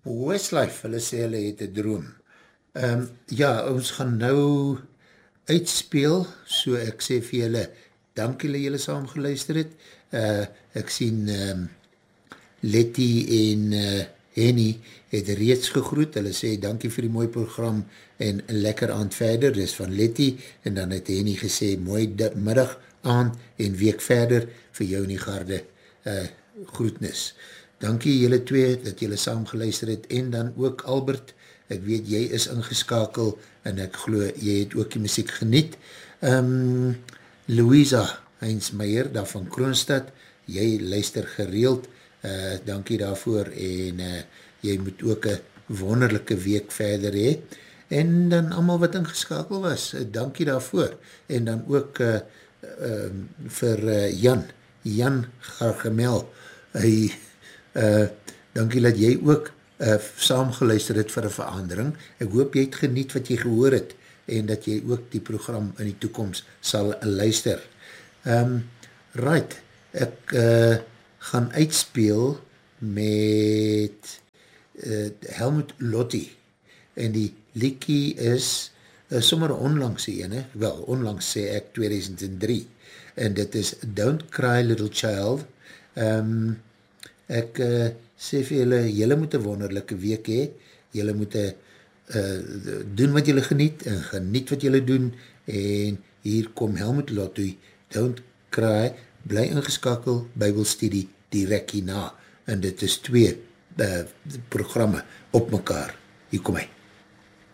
Westlife, hulle sê hulle het een droom. Ja, ons gaan nou uitspeel, so ek sê vir julle, dankie dat julle saam geluister het. Ek sien Letty en Henny het reeds gegroet, hulle sê dankie vir die mooi program en lekker aand verder, dis van Letty, en dan het Henny gesê mooi middag, aand en week verder vir jou in die garde groetnis. Dankie julle twee dat julle saam geluister het, en dan ook Albert, ek weet jy is ingeskakel en ek glo jy het ook die muziek geniet. Louisa Heinz-Meyer daar van Kroonstad, jy luister gereeld, dankie daarvoor en jy moet ook een wonderlijke week verder hee. En dan allemaal wat ingeskakel was, dankie daarvoor. En dan ook vir Jan Gargemel, hy dankie dat jy ook saam geluister het vir 'n verandering. Ek hoop jy het geniet wat jy gehoor het en dat jy ook die program in die toekomst sal luister. Right, ek gaan uitspeel met Helmut Lotti en die liedjie is sommer onlangs ene, wel onlangs sê ek 2003 en dit is Don't Cry Little Child. Ek sê vir julle moet een wonderlijke week hee, julle moet doen wat julle geniet en geniet wat julle doen en hier kom Helmut Lotti, Don't Cry, bly ingeskakel, Bybelstudie direct hierna en dit is 2 programme op mekaar, hier kom hy.